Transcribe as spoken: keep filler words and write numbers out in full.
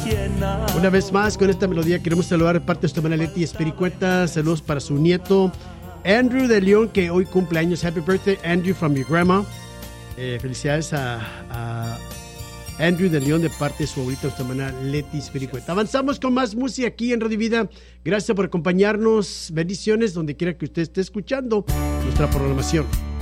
Una vez más, con esta melodía queremos saludar de parte de su hermana Leti Espericueta. Saludos para su nieto Andrew de León, que hoy cumple años. Happy birthday, Andrew, from your grandma. Eh, felicidades a, a Andrew de León de parte de su abuelita, nuestra hermana Leti Espericueta. Avanzamos con más música aquí en Radio Vida. Gracias por acompañarnos. Bendiciones donde quiera que usted esté escuchando nuestra programación.